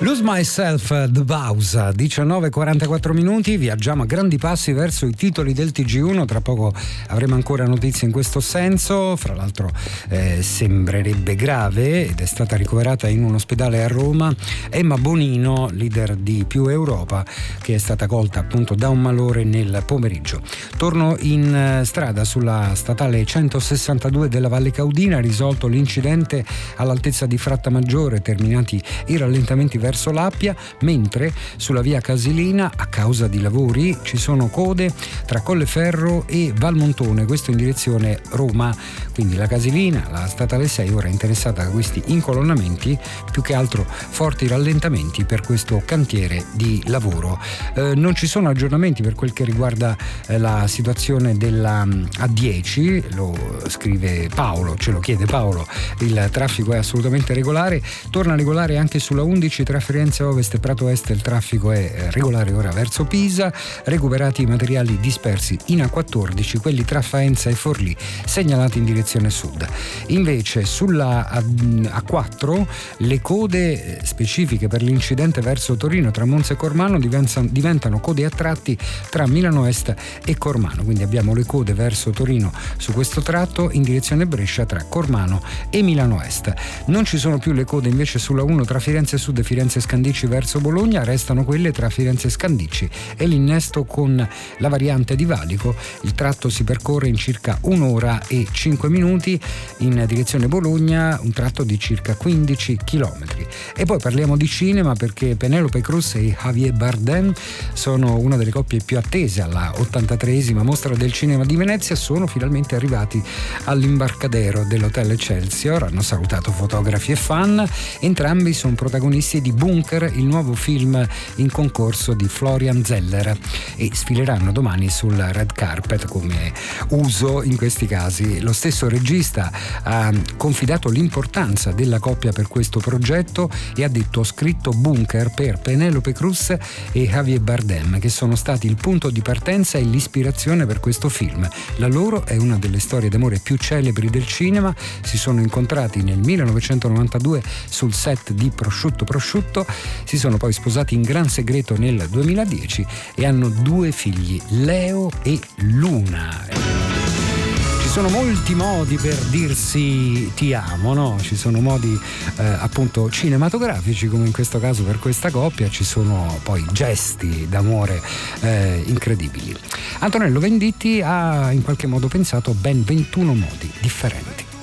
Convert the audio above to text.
Lose Myself, The Bausa, 19:44 minuti, viaggiamo a grandi passi verso i titoli del TG1, tra poco avremo ancora notizie in questo senso, fra l'altro sembrerebbe grave ed è stata ricoverata in un ospedale a Roma Emma Bonino, leader di Più Europa, che è stata colta appunto da un malore nel pomeriggio. Torno in strada sulla statale 162 della Valle Caudina, risolto l'incidente all'altezza di Frattamaggiore, terminati i rallentamenti verso l'Appia, mentre sulla via Casilina a causa di lavori ci sono code tra Colleferro e Valmontone, questo in direzione Roma, quindi la Casilina, la statale 6 ora è interessata da questi incolonnamenti, più che altro forti rallentamenti per questo cantiere di lavoro. Non ci sono aggiornamenti per quel che riguarda la situazione della A10, lo scrive Paolo, ce lo chiede Paolo, il traffico è assolutamente regolare, torna regolare anche sulla 11 tra Firenze Ovest e Prato Est, il traffico è regolare ora verso Pisa, recuperati i materiali dispersi in A14, quelli tra Faenza e Forlì segnalati in direzione sud. Invece sulla A4 le code specifiche per l'incidente verso Torino tra Monza e Cormano diventano code a tratti tra Milano Est e Cormano, quindi abbiamo le code verso Torino su questo tratto in direzione Brescia tra Cormano e Milano Est. Non ci sono più le code invece sulla 1 tra Firenze Sud e Firenze Scandicci verso Bologna, restano quelle tra Firenze Scandicci e l'innesto con la variante di Valico. Il tratto si percorre in circa 1 ora e 5 minuti in direzione Bologna, un tratto di circa 15 km. E poi parliamo di cinema, perché Penélope Cruz e Javier Bardem sono una delle coppie più attese alla 83esima Mostra del Cinema di Venezia, sono finalmente arrivati all'imbarcadero dell'Hotel Excelsior, hanno salutato fotografi e fan, entrambi sono protagonisti di Bunker, il nuovo film in concorso di Florian Zeller, e sfileranno domani sul red carpet come uso in questi casi. Lo stesso regista ha confidato l'importanza della coppia per questo progetto e ha detto: ho scritto Bunker per Penélope Cruz e Javier Bardem, che sono stati il punto di partenza e l'ispirazione per questo film. La loro è una delle storie d'amore più celebri del cinema, si sono incontrati nel 1992 sul set di Prosciutto, si sono poi sposati in gran segreto nel 2010 e hanno 2 figli, Leo e Luna. Ci sono molti modi per dirsi ti amo, no? Ci sono modi appunto cinematografici, come in questo caso per questa coppia, ci sono poi gesti d'amore incredibili. Antonello Venditti ha in qualche modo pensato ben 21 modi differenti.